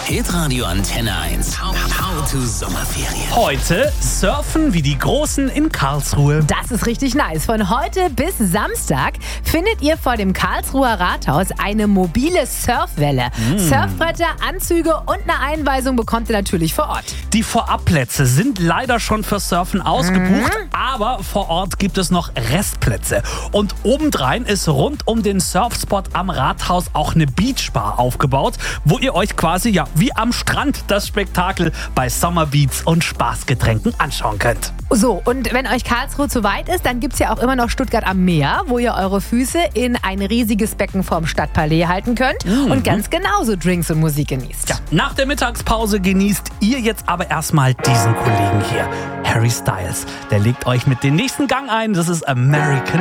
Hitradio Antenne 1. How to Sommerferien. Heute surfen wie die Großen in Karlsruhe. Das ist richtig nice. Von heute bis Samstag findet ihr vor dem Karlsruher Rathaus eine mobile Surfwelle. Surfbretter, Anzüge und eine Einweisung bekommt ihr natürlich vor Ort. Die Vorabplätze sind leider schon für Surfen ausgebucht, aber vor Ort gibt es noch Restplätze. Und obendrein ist rund um den Surfspot am Rathaus auch eine Beachbar aufgebaut, wo ihr euch quasi wie am Strand das Spektakel bei Summerbeats und Spaßgetränken anschauen könnt. So, und wenn euch Karlsruhe zu weit ist, dann gibt's ja auch immer noch Stuttgart am Meer, wo ihr eure Füße in ein riesiges Becken vorm Stadtpalais halten könnt und ganz genauso Drinks und Musik genießt. Ja, nach der Mittagspause genießt ihr jetzt aber erstmal diesen Kollegen hier, Harry Styles. Der legt euch mit dem nächsten Gang ein, das ist American